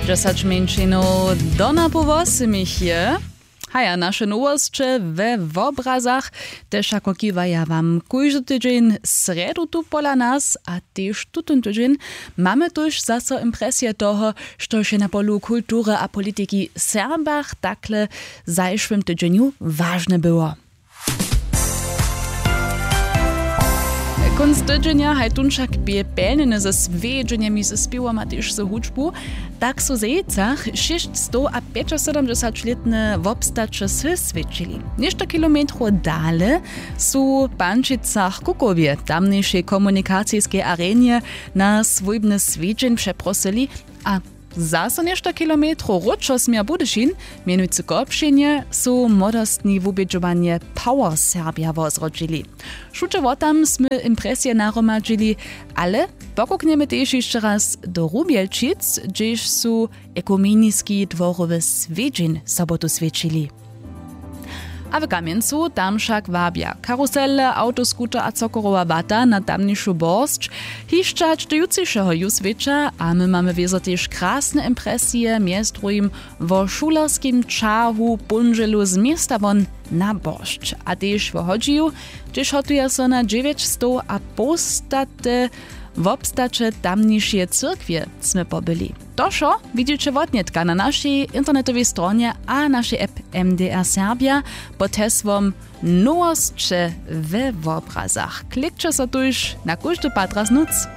10 minut do napowosymi hier. Haja, nasze nowości w obrazach też jako kiwaja wam każdy tydzień sredu tu pola nas, a też tutun tydzień mamy też zase impresję toho, że się na polu kultury a polityki Serbach takle zajszłym tydzieniu ważne było. Konc tydzienia hajtunčak bie pelnene ze svedženjami ze spivom a tež ze hudžbu, tak so zejcach 675-letne w obstacze sy svedčili. Nešto kilometrów dale su Pančicach Kukowie, tamniejszej komunikacijskiej arenie na swojbne svedžeń przeprosili, a zase nešto kilometrów ručo smjer Budyšin, mianujcy Kopšenje, su modostni wubědžovanje Power Serbia wozrodžili. Šuče wotam sme impresje naromadžili, ale pokukneme tež jeszcze raz do Rubielčic, gdzież su ekumeniski dworowe svedžin sobotu svedčili. A w Kamieńcu tam však wabia karusele, autoskuter a cokorowa wata na tamniejszu borsč hiszczać do jutrzejszego juswiecza, a my mamy wiezo też krasne impresje, między drugim wo szularskim czahu punżelu z miasta won na borsč. A też wychodził, gdyż hotuje so na 900 a postate w obstacze tamniejszej cyrkwie sme pobyli. Toszo widzicie wotnietka na naszej internetowej stronie a naszej app MDR Serbia pod hasłem Nowości w obrazach. Klikcie so tuż na każdy patras nuc.